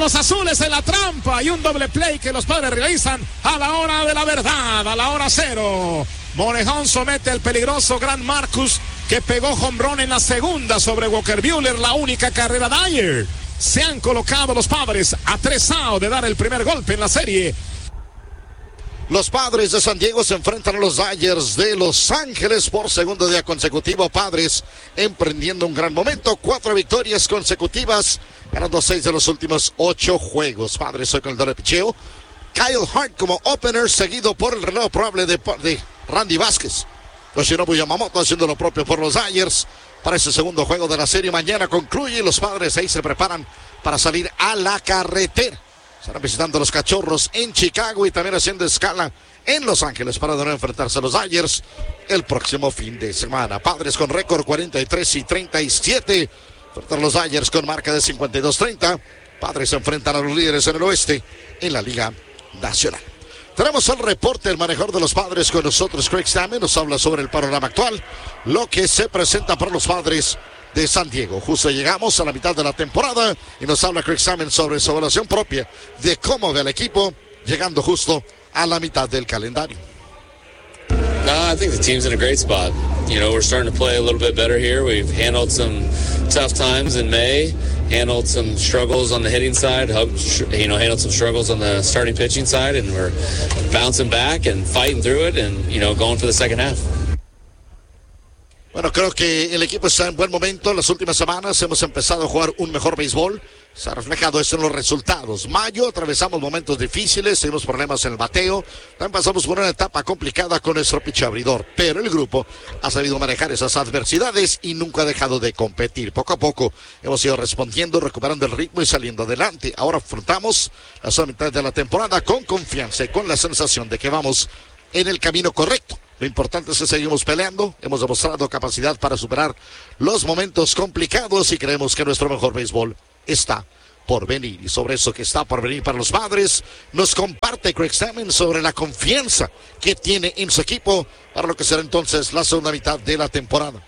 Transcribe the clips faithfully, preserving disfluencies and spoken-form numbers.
los azules en la trampa y un doble play que los Padres realizan a la hora de la verdad, a la hora cero. Morejón somete al peligroso Grant Marcus, que pegó home run en la segunda sobre Walker Buehler, la única carrera de ayer. Se han colocado los Padres a tres outs de dar el primer golpe en la serie. Los Padres de San Diego se enfrentan a los Dodgers de Los Ángeles por segundo día consecutivo. Padres emprendiendo un gran momento, cuatro victorias consecutivas, ganando seis de los últimos ocho juegos. Padres hoy con el doble picheo. Kyle Hart como opener, seguido por el reloj probable de, de Randy Vázquez. Yoshinobu Yamamoto haciendo lo propio por los Dodgers para ese segundo juego de la serie. Mañana concluye y los Padres ahí se preparan para salir a la carretera. Estarán visitando a los Cachorros en Chicago y también haciendo escala en Los Ángeles para de nuevo enfrentarse a los Dodgers el próximo fin de semana. Padres con récord cuarenta y tres y treinta y siete. Enfrentan a los Dodgers con marca de cincuenta y dos treinta. Padres se enfrentan a los líderes en el oeste en la Liga Nacional. Tenemos el reporte del manejador de los Padres con nosotros, Craig Stammen. Nos habla sobre el panorama actual, lo que se presenta para los Padres de San Diego. Justo llegamos a la mitad de la temporada y nos habla Craig Stammen sobre su evaluación propia de cómo ve el equipo llegando justo a la mitad del calendario. Uh, I think the team's in a great spot. You know, we're starting to play a little bit better here. We've handled some tough times in May, handled some struggles on the hitting side, you know, handled some struggles on the starting pitching side, and we're bouncing back and fighting through it and, you know, going for the second half. Bueno, creo que el equipo está en buen momento. En las últimas semanas hemos empezado a jugar un mejor béisbol. Se ha reflejado eso en los resultados. Mayo, atravesamos momentos difíciles, tuvimos problemas en el bateo. También pasamos por una etapa complicada con nuestro pitch abridor. Pero el grupo ha sabido manejar esas adversidades y nunca ha dejado de competir. Poco a poco hemos ido respondiendo, recuperando el ritmo y saliendo adelante. Ahora afrontamos la segunda mitad de la temporada con confianza y con la sensación de que vamos en el camino correcto. Lo importante es que seguimos peleando, hemos demostrado capacidad para superar los momentos complicados y creemos que nuestro mejor béisbol está por venir. Y sobre eso que está por venir para los Padres, nos comparte Craig Stammen sobre la confianza que tiene en su equipo para lo que será entonces la segunda mitad de la temporada.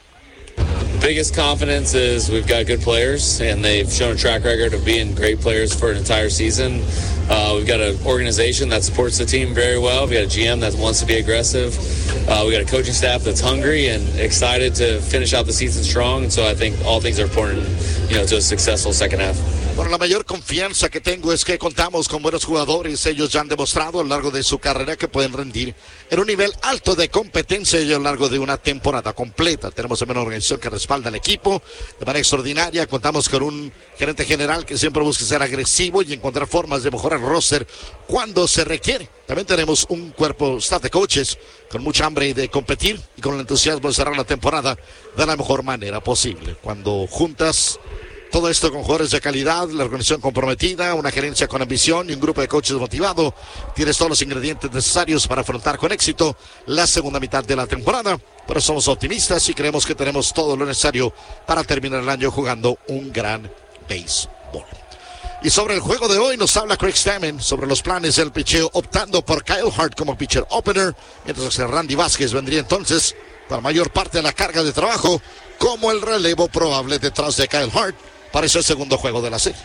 Biggest confidence is we've got good players, and they've shown a track record of being great players for an entire season. Uh, we've got an organization that supports the team very well. We've got a G M that wants to be aggressive. Uh, we've got a coaching staff that's hungry and excited to finish out the season strong. And so I think all things are important, you know, to a successful second half. Bueno, la mayor confianza que tengo es que contamos con buenos jugadores. Ellos ya han demostrado a lo largo de su carrera que pueden rendir en un nivel alto de competencia y a lo largo de una temporada completa. Tenemos una organización que respalda al equipo de manera extraordinaria. Contamos con un gerente general que siempre busca ser agresivo y encontrar formas de mejorar el roster cuando se requiere. También tenemos un cuerpo staff de coaches con mucha hambre de competir y con el entusiasmo de cerrar la temporada de la mejor manera posible. Cuando juntas todo esto con jugadores de calidad, la organización comprometida, una gerencia con ambición y un grupo de coaches motivado, tienes todos los ingredientes necesarios para afrontar con éxito la segunda mitad de la temporada. Pero somos optimistas y creemos que tenemos todo lo necesario para terminar el año jugando un gran béisbol. Y sobre el juego de hoy nos habla Craig Stammen sobre los planes del picheo, optando por Kyle Hart como pitcher opener, mientras que Randy Vázquez vendría entonces para mayor parte de la carga de trabajo como el relevo probable detrás de Kyle Hart para ese segundo juego de la serie.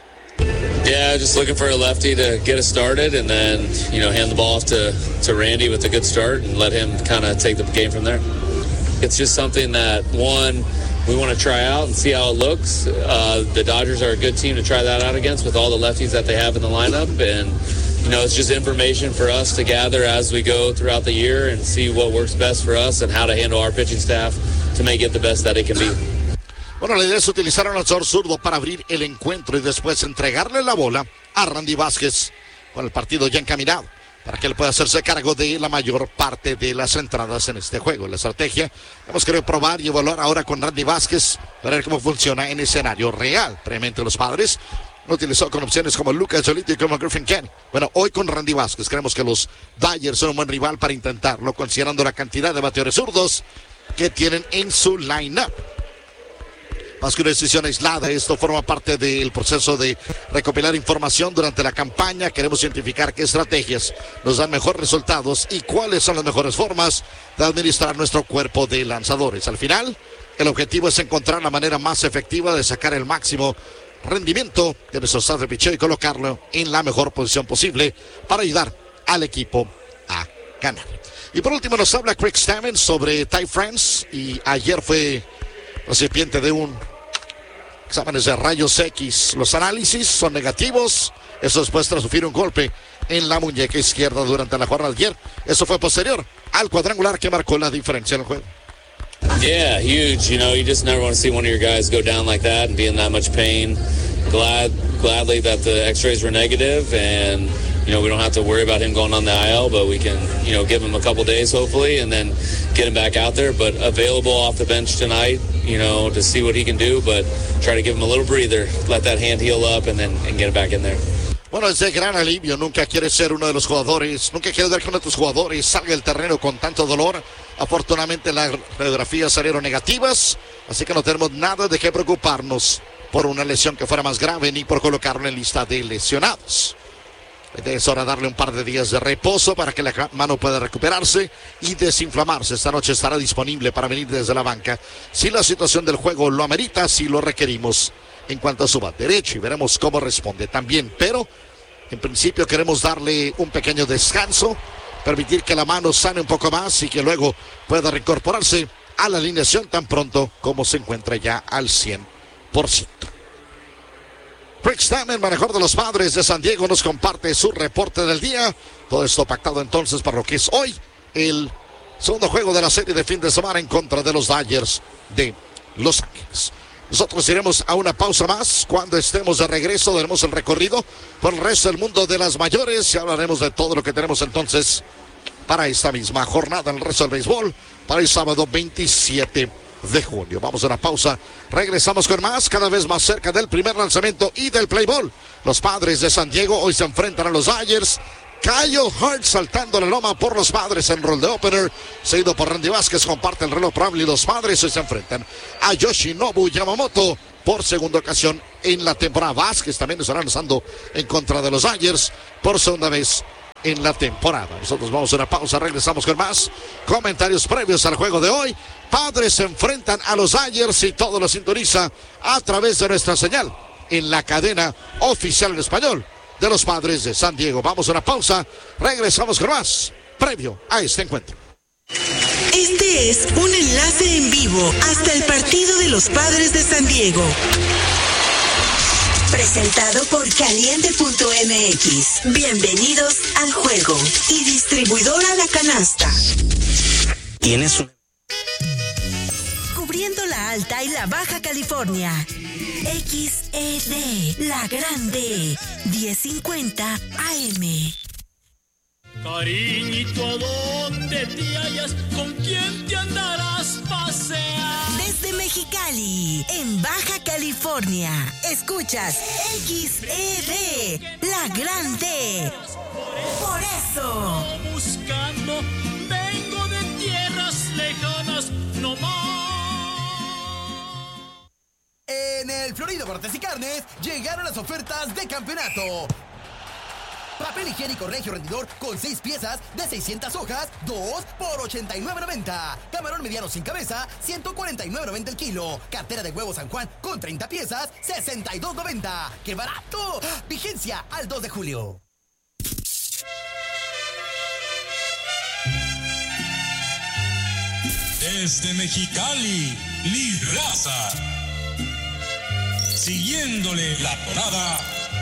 Yeah, just looking for a lefty to get us started and then, you know, hand the ball off to, to Randy with a good start and let him kind of take the game from there. It's just something that, one, we want to try out and see how it looks. Uh, the Dodgers are a good team to try that out against with all the lefties that they have in the lineup. And, you know, it's just information for us to gather as we go throughout the year and see what works best for us and how to handle our pitching staff to make it the best that it can be. Bueno, la idea es utilizar a un lanzador zurdo para abrir el encuentro y después entregarle la bola a Randy Vázquez con el partido ya encaminado para que él pueda hacerse cargo de la mayor parte de las entradas en este juego. La estrategia hemos querido probar y evaluar ahora con Randy Vázquez para ver cómo funciona en escenario real. Previamente los Padres lo utilizó con opciones como Lucas Giolito y como Griffin Canning. Bueno, hoy con Randy Vázquez creemos que los Dodgers son un buen rival para intentarlo, considerando la cantidad de bateadores zurdos que tienen en su lineup. Más que una decisión aislada, esto forma parte del proceso de recopilar información durante la campaña. Queremos identificar qué estrategias nos dan mejores resultados y cuáles son las mejores formas de administrar nuestro cuerpo de lanzadores. Al final, el objetivo es encontrar la manera más efectiva de sacar el máximo rendimiento de nuestro staff de picheo y colocarlo en la mejor posición posible para ayudar al equipo a ganar. Y por último nos habla Craig Stammen sobre Ty France, y ayer fue recipiente de un exámenes de rayos X. Los análisis son negativos. Eso después tras sufrir un golpe en la muñeca izquierda durante la jornada de ayer. Eso fue posterior al cuadrangular que marcó la diferencia en el juego. Yeah, huge. You know, you just never want to see one of your guys go down like that and be in that much pain. Glad, gladly that the x-rays were negative, and, you know, we don't have to worry about him going on the I L, but we can, you know, give him a couple days hopefully and then get him back out there. But available off the bench tonight, you know, to see what he can do, but try to give him a little breather, let that hand heal up, and then and get him back in there. Bueno, es de gran alivio. Nunca quieres ser uno de los jugadores, nunca quieres ver que uno de tus jugadores salga del terreno con tanto dolor. Afortunadamente las radiografías salieron negativas, así que no tenemos nada de qué preocuparnos por una lesión que fuera más grave ni por colocarlo en lista de lesionados. Es hora de darle un par de días de reposo para que la mano pueda recuperarse y desinflamarse. Esta noche estará disponible para venir desde la banca si la situación del juego lo amerita, si lo requerimos en cuanto a su bat derecho, y veremos cómo responde también. Pero en principio queremos darle un pequeño descanso, permitir que la mano sane un poco más y que luego pueda reincorporarse a la alineación tan pronto como se encuentre ya al cien por ciento. Craig Stammen, manejador de los Padres de San Diego, nos comparte su reporte del día. Todo esto pactado entonces para lo que es hoy el segundo juego de la serie de fin de semana en contra de los Dodgers de Los Ángeles. Nosotros iremos a una pausa más. Cuando estemos de regreso daremos el recorrido por el resto del mundo de las mayores y hablaremos de todo lo que tenemos entonces para esta misma jornada en el resto del béisbol para el sábado veintisiete de junio. Vamos a una pausa, regresamos con más, cada vez más cerca del primer lanzamiento y del play ball. Los Padres de San Diego hoy se enfrentan a los Dodgers. Kyle Hart saltando la loma por los Padres en rol de opener, seguido por Randy Vázquez, comparte el reloj probable, y los Padres hoy se enfrentan a Yoshinobu Yamamoto por segunda ocasión en la temporada. Vázquez también estará lanzando en contra de los Dodgers por segunda vez en la temporada. Nosotros vamos a una pausa, regresamos con más comentarios previos al juego de hoy. Padres se enfrentan a los Dodgers y todo lo sintoniza a través de nuestra señal en la cadena oficial en español de los Padres de San Diego. Vamos a una pausa, regresamos con más previo a este encuentro. Este es un enlace en vivo hasta el partido de los Padres de San Diego. Presentado por Caliente punto M X. Bienvenidos al juego. Y distribuidora La Canasta. Tienes un... Cubriendo la Alta y la Baja California. X E D, La Grande, diez cincuenta A M. Cariñito, ¿a dónde te hallas? ¿Con quién te andarás pasear? Desde Mexicali, en Baja California, escuchas X E D, La Grande. Por eso. Buscando, vengo de tierras lejanas, no más. En el Florida Cortes y Carnes llegaron las ofertas de campeonato. Papel higiénico Regio Rendidor con seis piezas de seiscientas hojas, dos por ochenta y nueve noventa. Camarón mediano sin cabeza, ciento cuarenta y nueve noventa el kilo. Cartera de huevo San Juan con treinta piezas, sesenta y dos noventa. ¡Qué barato! Vigencia al dos de julio. Desde Mexicali, Lidraza. Siguiéndole la tonada,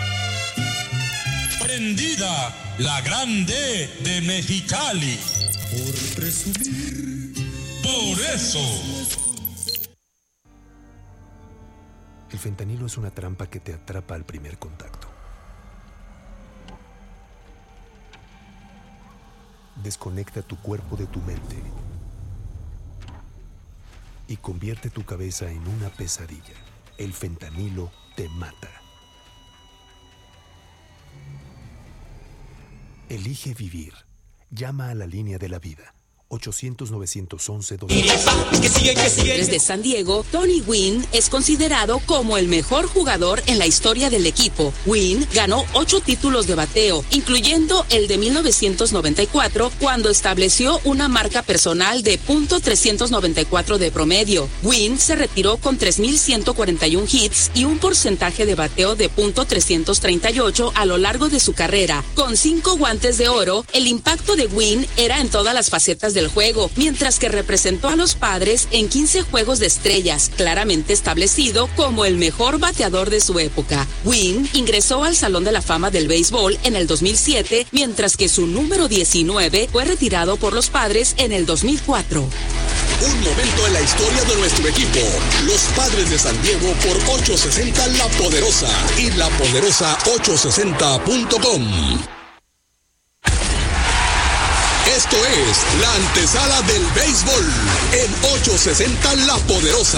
prendida la Grande de Mexicali. Por presumir, por eso. El fentanilo es una trampa que te atrapa al primer contacto. Desconecta tu cuerpo de tu mente y convierte tu cabeza en una pesadilla. El fentanilo te mata. Elige vivir. Llama a la línea de la vida. ochocientos, novecientos once, dos. Desde San Diego, Tony Gwynn es considerado como el mejor jugador en la historia del equipo. Gwynn ganó ocho títulos de bateo, incluyendo el de mil novecientos noventa y cuatro, cuando estableció una marca personal de punto trescientos noventa y cuatro de promedio. Gwynn se retiró con tres mil ciento cuarenta y uno hits y un porcentaje de bateo de punto trescientos treinta y ocho a lo largo de su carrera. Con cinco guantes de oro, el impacto de Gwynn era en todas las facetas del juego, mientras que representó a los Padres en quince juegos de estrellas, claramente establecido como el mejor bateador de su época. Gwynn ingresó al Salón de la Fama del Béisbol en el dos mil siete, mientras que su número diecinueve fue retirado por los Padres en el dos mil cuatro. Un momento en la historia de nuestro equipo. Los Padres de San Diego por ochocientos sesenta La Poderosa y la poderosa ochocientos sesenta punto com. Esto es la antesala del béisbol en ochocientos sesenta La Poderosa.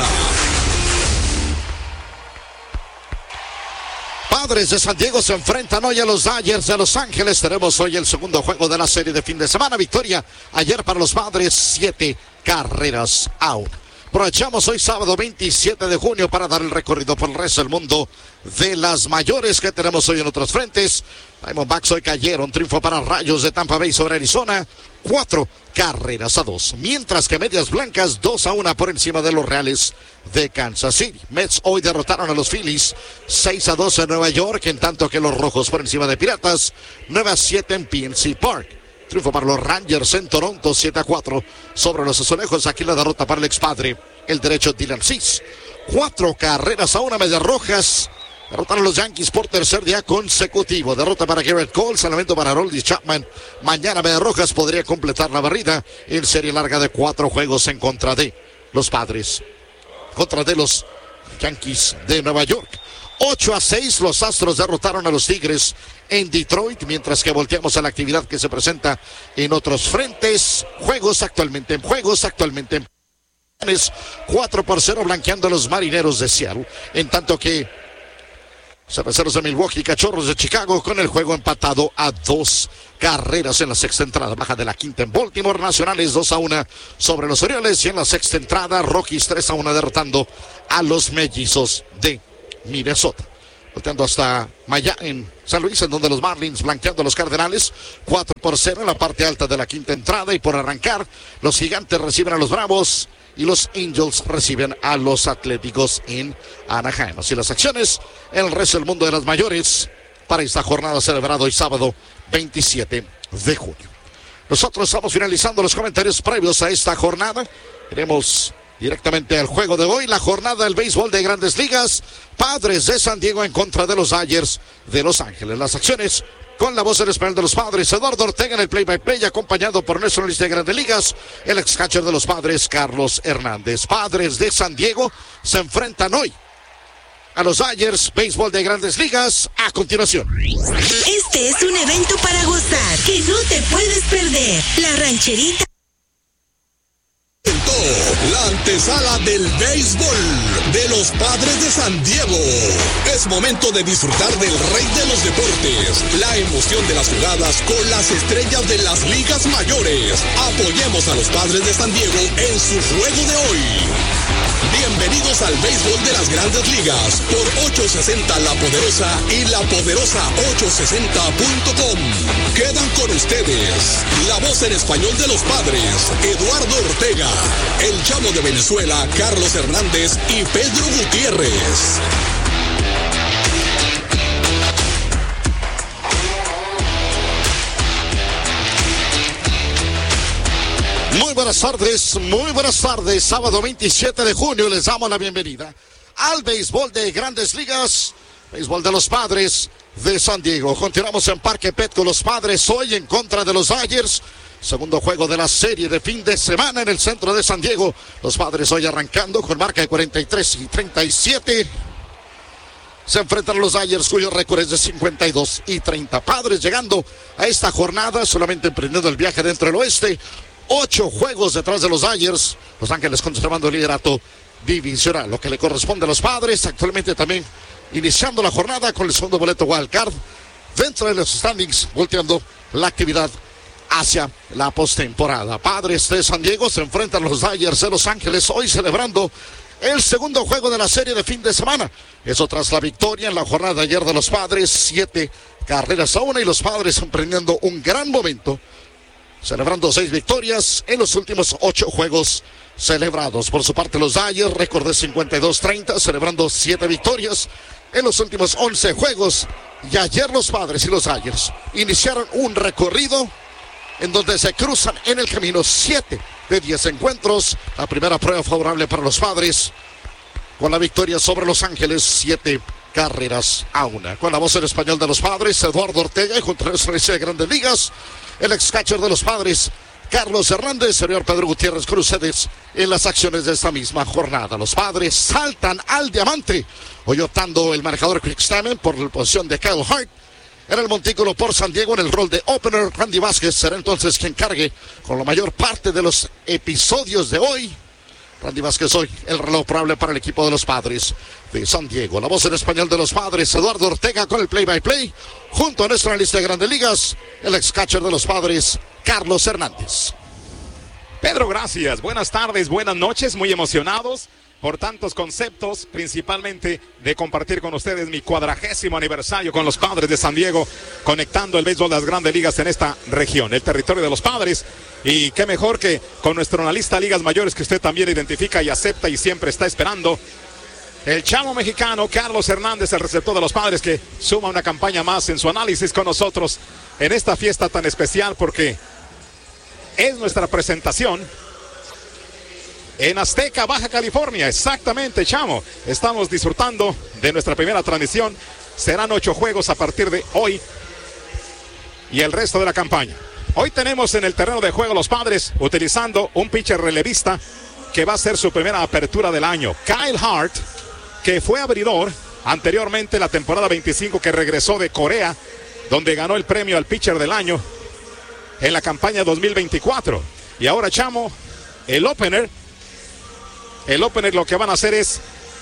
Padres de San Diego se enfrentan hoy a los Dodgers de Los Ángeles. Tenemos hoy el segundo juego de la serie de fin de semana. Victoria ayer para los Padres, siete carreras out. Aprovechamos hoy sábado veintisiete de junio para dar el recorrido por el resto del mundo de las mayores que tenemos hoy en otros frentes. Diamondbacks hoy cayeron, triunfo para Rayos de Tampa Bay sobre Arizona, cuatro carreras a dos. Mientras que Medias Blancas, dos a una por encima de los Reales de Kansas City. Mets hoy derrotaron a los Phillies, seis a dos en Nueva York, en tanto que los Rojos por encima de Piratas, nueve a siete en P N C Park. Triunfo para los Rangers en Toronto, siete a cuatro sobre los Azulejos. Aquí la derrota para el expadre, el derecho Dylan Cease. Cuatro carreras a una, Medias Rojas derrotaron a los Yankees por tercer día consecutivo. Derrota para Garrett Cole, salvamento para Aroldis Chapman. Mañana Medias Rojas podría completar la barrida en serie larga de cuatro juegos en contra de los Padres, contra de los Yankees de Nueva York. ocho a seis, los Astros derrotaron a los Tigres en Detroit, mientras que volteamos a la actividad que se presenta en otros frentes. Juegos actualmente en juegos, actualmente en cuatro por cero blanqueando a los Marineros de Seattle, en tanto que Cerveceros de Milwaukee y Cachorros de Chicago con el juego empatado a dos carreras en la sexta entrada. Baja de la quinta en Baltimore, Nacionales dos a una sobre los Orioles, y en la sexta entrada Rockies tres a uno derrotando a los Mellizos de Minnesota. Volteando hasta Maya en San Luis, en donde los Marlins blanqueando a los Cardenales cuatro por cero en la parte alta de la quinta entrada. Y por arrancar, los Gigantes reciben a los Bravos y los Angels reciben a los Atléticos en Anaheim. Así las acciones en el resto del mundo de las mayores para esta jornada celebrada hoy sábado veintisiete de junio. Nosotros estamos finalizando los comentarios previos a esta jornada. Iremos directamente al juego de hoy, la jornada del béisbol de Grandes Ligas. Padres de San Diego en contra de los Dodgers de Los Ángeles. Las acciones con la voz en español de los Padres, Eduardo Ortega en el play-by-play, acompañado por nuestro analista de Grandes Ligas, el ex-catcher de los Padres, Carlos Hernández. Padres de San Diego se enfrentan hoy a los Dodgers, béisbol de Grandes Ligas, a continuación. Este es un evento para gozar, que no te puedes perder. La Rancherita. La antesala del béisbol de los Padres de San Diego. Es momento de disfrutar del rey de los deportes, la emoción de las jugadas con las estrellas de las ligas mayores. Apoyemos a los Padres de San Diego en su juego de hoy. Bienvenidos al béisbol de las Grandes Ligas por ochocientos sesenta La Poderosa y la poderosa ochocientos sesenta punto com. Quedan con ustedes la voz en español de los Padres, Eduardo Ortega, el Chavo de Venezuela, Carlos Hernández y Pedro Gutiérrez. Muy buenas tardes, muy buenas tardes. Sábado veintisiete de junio les damos la bienvenida al béisbol de Grandes Ligas, béisbol de los Padres de San Diego. Continuamos en Parque Pet con los Padres hoy en contra de los Dodgers. Segundo juego de la serie de fin de semana en el centro de San Diego. Los Padres hoy arrancando con marca de cuarenta y tres y treinta y siete. Se enfrentan a los Dodgers, cuyo récord es de cincuenta y dos y treinta. Padres llegando a esta jornada solamente emprendiendo el viaje dentro del oeste. Ocho juegos detrás de los Dodgers. Los Ángeles conservando el liderato divisional, lo que le corresponde a los Padres. Actualmente también iniciando la jornada con el segundo boleto wild card dentro de los standings, volteando la actividad hacia la postemporada. Padres de San Diego se enfrentan a los Dodgers de Los Ángeles, hoy celebrando el segundo juego de la serie de fin de semana. Eso tras la victoria en la jornada de ayer de los Padres, siete carreras a una, y los Padres emprendiendo un gran momento, celebrando seis victorias en los últimos ocho juegos celebrados. Por su parte, los Dodgers, récord de cincuenta y dos treinta, celebrando siete victorias en los últimos once juegos. Y ayer los Padres y los Dodgers iniciaron un recorrido en donde se cruzan en el camino siete de diez encuentros. La primera prueba favorable para los Padres con la victoria sobre Los Ángeles, siete carreras a una. Con la voz en español de los Padres, Eduardo Ortega, y junto a nuestra lista de Grandes Ligas, el ex catcher de los Padres, Carlos Hernández, señor Pedro Gutiérrez Crucedes, en las acciones de esta misma jornada. Los Padres saltan al diamante, hoy optando el manejador Quick Stamen por la posición de Kyle Hart. En el montículo por San Diego, en el rol de opener, Randy Vázquez será entonces quien cargue con la mayor parte de los episodios de hoy. Randy Vázquez hoy, el reloj probable para el equipo de los Padres de San Diego. La voz en español de los Padres, Eduardo Ortega, con el play-by-play. Junto a nuestra lista de Grandes Ligas, el ex catcher de los Padres, Carlos Hernández. Pedro, gracias. Buenas tardes, buenas noches. Muy emocionados por tantos conceptos, principalmente de compartir con ustedes mi cuadragésimo aniversario con los Padres de San Diego, conectando el béisbol de las Grandes Ligas en esta región, el territorio de los Padres. Y qué mejor que con nuestro analista de ligas mayores, que usted también identifica y acepta y siempre está esperando, el chamo mexicano Carlos Hernández, el receptor de los Padres, que suma una campaña más en su análisis con nosotros en esta fiesta tan especial, porque es nuestra presentación en Azteca, Baja California. Exactamente, chamo. Estamos disfrutando de nuestra primera transmisión. Serán ocho juegos a partir de hoy y el resto de la campaña. Hoy tenemos en el terreno de juego los Padres utilizando un pitcher relevista que va a ser su primera apertura del año. Kyle Hart, que fue abridor anteriormente la temporada veinticinco, que regresó de Corea, donde ganó el premio al pitcher del año en la campaña dos mil veinticuatro. Y ahora, chamo, el opener, el opener lo que van a hacer es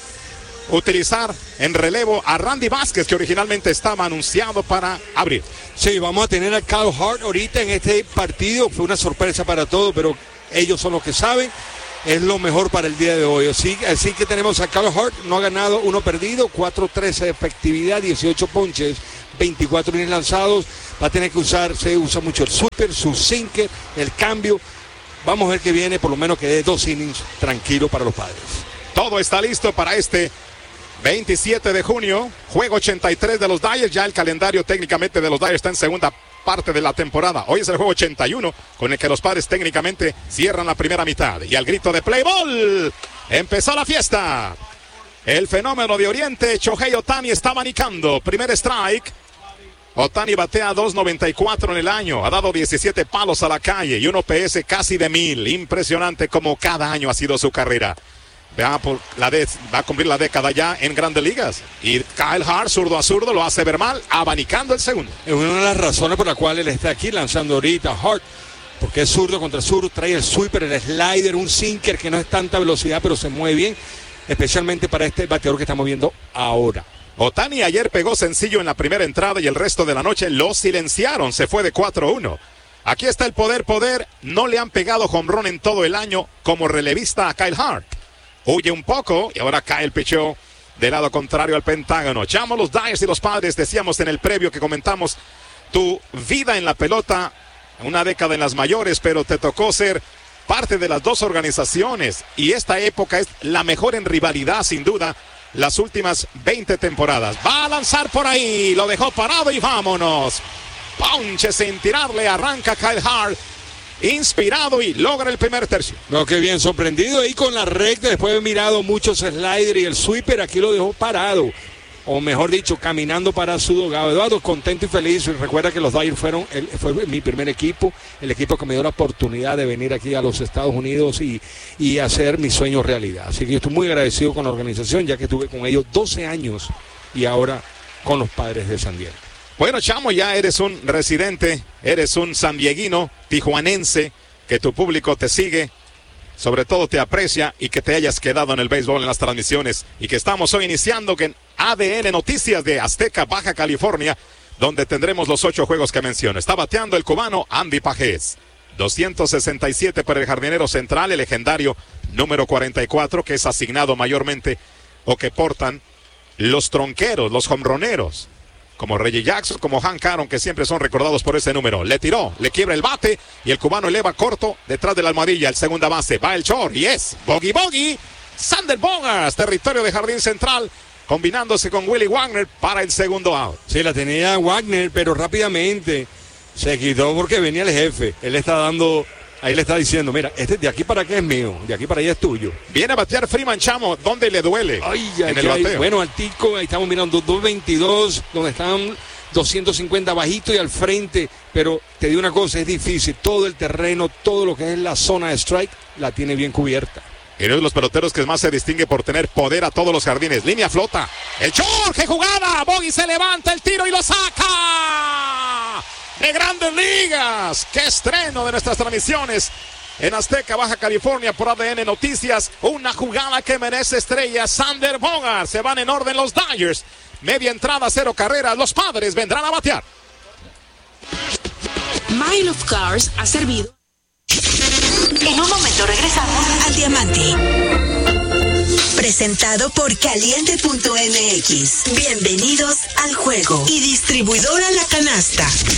utilizar en relevo a Randy Vázquez, que originalmente estaba anunciado para abrir. Sí, vamos a tener a Kyle Hart ahorita en este partido. Fue una sorpresa para todos, pero ellos son los que saben. Es lo mejor para el día de hoy. Así, así que tenemos a Kyle Hart, no ha ganado, uno perdido, cuatro trece de efectividad, dieciocho ponches, veinticuatro innings lanzados. Va a tener que usar, se usa mucho el super, su sinker, el cambio. Vamos a ver que viene, por lo menos que dé dos innings tranquilo para los Padres. Todo está listo para este veintisiete de junio, juego ochenta y tres de los Dodgers. Ya el calendario técnicamente de los Dodgers está en segunda parte de la temporada. Hoy es el juego ochenta y uno, con el que los Padres técnicamente cierran la primera mitad. Y al grito de play ball, empezó la fiesta. El fenómeno de Oriente, Shohei Ohtani, está abanicando. Primer strike. Ohtani batea dos noventa y cuatro en el año, ha dado diecisiete palos a la calle y un O P S casi de mil. Impresionante como cada año ha sido su carrera. Va, por la de, va a cumplir la década ya en Grandes Ligas. Y Kyle Hart, zurdo a zurdo, lo hace ver mal, abanicando el segundo. Es una de las razones por las cuales él está aquí lanzando ahorita Hart, porque es zurdo contra zurdo, trae el sweeper, el slider, un sinker que no es tanta velocidad, pero se mueve bien, especialmente para este bateador que estamos viendo ahora. Ohtani ayer pegó sencillo en la primera entrada y el resto de la noche lo silenciaron, se fue de cuatro uno. Aquí está el poder, poder, no le han pegado jonrón en todo el año como relevista a Kyle Hart. Huye un poco y ahora cae el picheo del lado contrario al Pentágono. Chamo, los Dodgers y los Padres, decíamos en el previo que comentamos, tu vida en la pelota, una década en las mayores, pero te tocó ser parte de las dos organizaciones y esta época es la mejor en rivalidad, sin duda, las últimas veinte temporadas. Va a lanzar por ahí, lo dejó parado y vámonos. Ponche sin tirarle, arranca Kyle Hart, inspirado, y logra el primer tercio. No, qué bien, sorprendido ahí con la recta, después de haber mirado muchos sliders y el sweeper, aquí lo dejó parado, o mejor dicho, caminando para su dogado. Eduardo, contento y feliz. Recuerda que los Dodgers fueron el, fue mi primer equipo, el equipo que me dio la oportunidad de venir aquí a los Estados Unidos y, y hacer mi sueño realidad. Así que yo estoy muy agradecido con la organización, ya que estuve con ellos doce años y ahora con los Padres de San Diego. Bueno, chamo, ya eres un residente, eres un sandieguino, tijuanense, que tu público te sigue, sobre todo te aprecia, y que te hayas quedado en el béisbol en las transmisiones, y que estamos hoy iniciando que en A D N Noticias de Azteca, Baja California, donde tendremos los ocho juegos que menciono. Está bateando el cubano Andy Pajés. doscientos sesenta y siete para el jardinero central, el legendario número cuarenta y cuatro, que es asignado mayormente o que portan los tronqueros, los jonroneros, como Reggie Jackson, como Hank Aaron, que siempre son recordados por ese número. Le tiró, le quiebra el bate y el cubano eleva corto detrás de la almohadilla. El segunda base, va el short y es Bogey Bogey. Sander Bogaerts, territorio de jardín central, combinándose con Willie Wagner para el segundo out. Sí, la tenía Wagner, pero rápidamente se quitó porque venía el jefe. Él le está dando, ahí le está diciendo, mira, este de aquí para acá es mío, de aquí para allá es tuyo. Viene a batear Freeman Chamo, ¿dónde le duele? Ay, ay, en el ay, bateo. Bueno, Altico, ahí estamos mirando dos veintidós, donde están doscientos cincuenta bajito y al frente, pero te digo una cosa, es difícil, todo el terreno, todo lo que es la zona de strike, la tiene bien cubierta. Y uno de los peloteros que más se distingue por tener poder a todos los jardines. Línea flota. El short, ¡qué jugada! Bogey se levanta el tiro y lo saca. De Grandes Ligas. ¡Qué estreno de nuestras transmisiones! En Azteca, Baja California, por A D N Noticias. Una jugada que merece estrella. Sander Bogaerts. Se van en orden los Dodgers. Media entrada, cero carreras. Los Padres vendrán a batear. Mile of Cars ha servido. En un momento regresamos al Diamante. Presentado por Caliente punto M X. Bienvenidos al juego. Y distribuidora La Canasta.